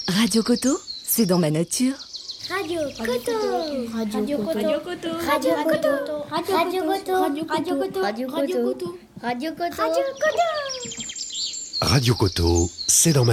Radio Coto, c'est dans ma nature. Radio Coto. Radio Coto. Radio Coto. Radio Coto. Radio Coto. Radio Coto. Radio Coto. Radio Coto. Radio Coto. Radio Coto. Radio Coto, c'est dans ma